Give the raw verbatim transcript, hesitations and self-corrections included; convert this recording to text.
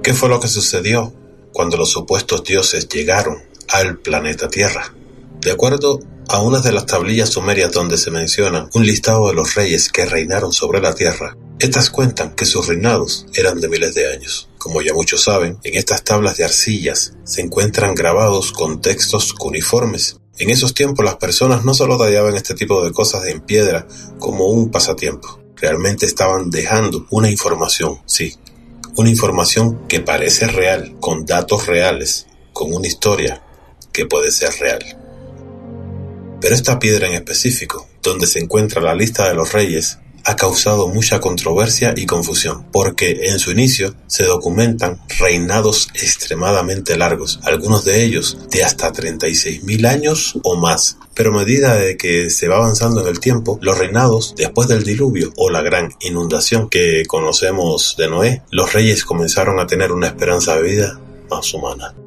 ¿Qué fue lo que sucedió cuando los supuestos dioses llegaron al planeta Tierra? De acuerdo a una de las tablillas sumerias donde se menciona un listado de los reyes que reinaron sobre la Tierra, estas cuentan que sus reinados eran de miles de años. Como ya muchos saben, en estas tablas de arcillas se encuentran grabados con textos cuneiformes. En esos tiempos las personas no solo tallaban este tipo de cosas en piedra como un pasatiempo, realmente estaban dejando una información, sí, una información que parece real, con datos reales, con una historia que puede ser real. Pero esta piedra en específico, donde se encuentra la lista de los reyes, ha causado mucha controversia y confusión, porque en su inicio se documentan reinados extremadamente largos, algunos de ellos de hasta treinta y seis mil años o más. Pero a medida de que se va avanzando en el tiempo, los reinados después del diluvio o la gran inundación que conocemos de Noé, los reyes comenzaron a tener una esperanza de vida más humana.